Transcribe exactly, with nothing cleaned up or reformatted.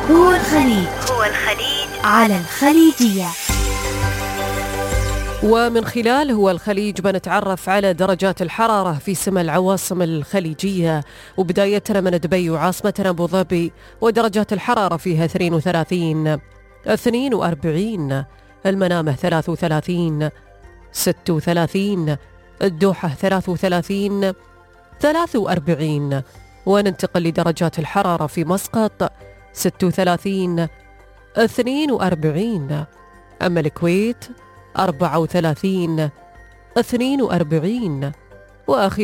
هو الخليج هو الخليج على الخليجية. ومن خلال هو الخليج بنتعرف على درجات الحرارة في سما العواصم الخليجية، وبدايتنا من دبي وعاصمتنا أبو ظبي، ودرجات الحرارة فيها اثنين وثلاثين، اثنين وأربعين، المنامة ثلاث وثلاثين، ست وثلاثين، الدوحة ثلاث وثلاثين، ثلاث وأربعين. وننتقل لدرجات الحرارة في مسقط ست وثلاثين، اثنين وأربعين، أما الكويت أربعة وثلاثين، اثنين وأربعين، وأخيرا